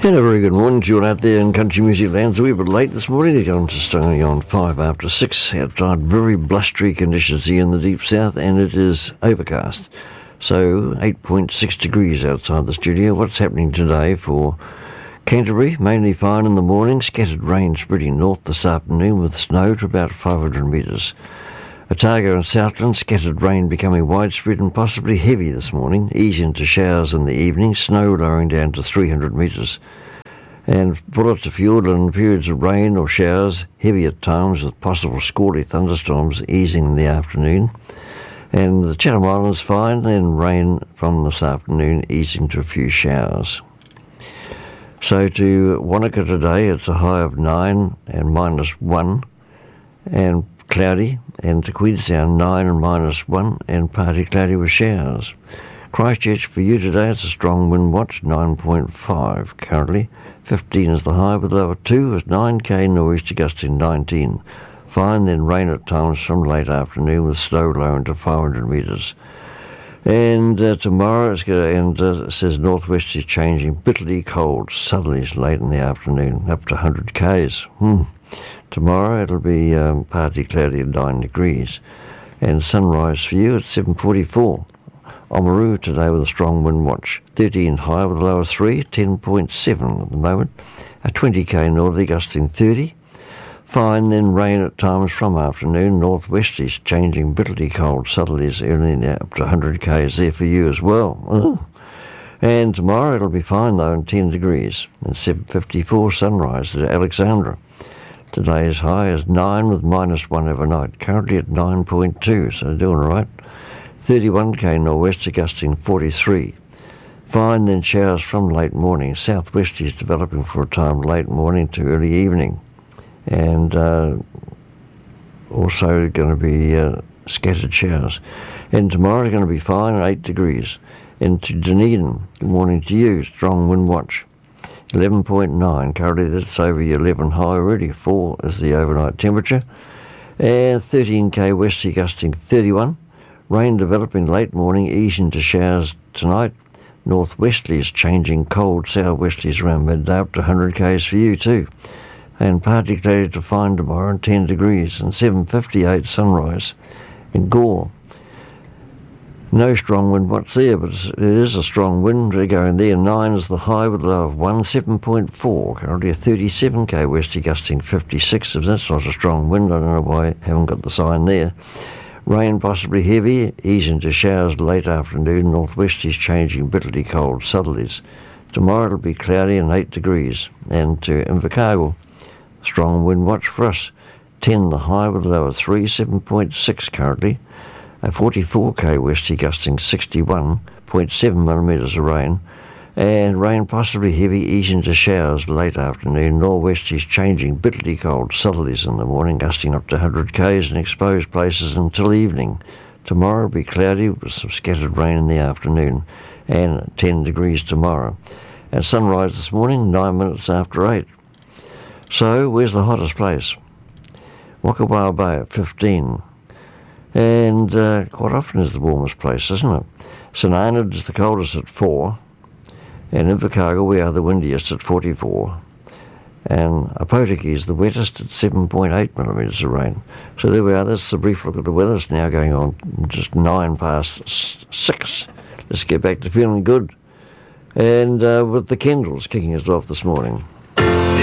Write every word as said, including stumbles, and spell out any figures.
And a very good morning to you all out there in country music land. It's a wee bit late this morning. It's going to stay on five after six. Outside, very blustery conditions here in the deep south, and it is overcast. So eight point six degrees outside the studio. What's happening today for Canterbury? Mainly fine in the morning. Scattered rain spreading north this afternoon with snow to about five hundred metres. Otago and Southland, scattered rain becoming widespread and possibly heavy this morning, easing to showers in the evening, snow lowering down to three hundred metres. And Bulla to Fiordland, periods of rain or showers, heavy at times with possible squally thunderstorms easing in the afternoon. And the Chatham Islands fine, then rain from this afternoon easing to a few showers. So to Wanaka today, it's a high of nine and minus one, and cloudy, and to Queenstown nine and minus one, and partly cloudy with showers. Christchurch for you today, it's a strong wind watch, nine point five currently. fifteen is the high with low of two, is nine k nor'easter gusting nineteen. Fine, then rain at times from late afternoon with snow lowering to five hundred metres. And uh, tomorrow it's going to end, uh, it says northwest is changing, bitterly cold, southerlies late in the afternoon, up to one hundred k's. Hmm. Tomorrow it'll be um, partly cloudy at nine degrees. And sunrise for you at seven forty-four. Oamaru today with a strong wind watch. thirteen high with a low of three, ten point seven at the moment. A twenty k northerly gusting thirty. Fine, then rain at times from afternoon. Northwesterlies changing, bitterly cold southerlies early up to one hundred k's there for you as well. Oh. And tomorrow it'll be fine though, and ten degrees. And seven fifty-four sunrise at Alexandra. Today's high is nine with minus one overnight, currently at nine point two, so doing all right. thirty-one k nor'wester gusting forty-three. Fine, then showers from late morning. Southwesterlies developing for a time late morning to early evening. And uh, also going to be uh, scattered showers. And tomorrow is going to be fine at eight degrees. Into Dunedin, good morning to you, strong wind watch. eleven point nine, currently that's over your eleven high already. four is the overnight temperature. And thirteen k westerly gusting thirty-one. Rain developing late morning, easing to showers tonight. Northwesterlies changing cold, southwesterlies around midday up to one hundred k's for you too. And partly cloudy to fine tomorrow and ten degrees. And seven fifty-eight sunrise in Gore. No strong wind what's there, but it is a strong wind going there. nine is the high with a low of one, seven point four. Currently a thirty-seven k westerly gusting fifty-six. If that's not a strong wind, I don't know why I haven't got the sign there. Rain possibly heavy, easing to showers late afternoon. Northwesterlies changing, bitterly cold southerlies. Tomorrow it'll be cloudy and eight degrees. And to Invercargill, strong wind watch for us. ten the high with a low of three, seven point six currently. A forty-four k westerly gusting sixty-one point seven millimetres of rain, and rain possibly heavy, easing to showers late afternoon. Nor'westerlies changing, bitterly cold southerlies in the morning, gusting up to one hundred k's in exposed places until evening. Tomorrow will be cloudy with some scattered rain in the afternoon, and ten degrees tomorrow. And sunrise this morning, nine minutes after eight. So, where's the hottest place? Wakawao Bay at fifteen. And uh, quite often is the warmest place, isn't it? St Arnaud is the coldest at four, and Invercargill we are the windiest at forty-four, and Opotiki is the wettest at seven point eight millimetres of rain. So there we are, that's a brief look at the weather. It's now going on just nine past six. Let's get back to feeling good, and uh, with the Kendalls kicking us off this morning.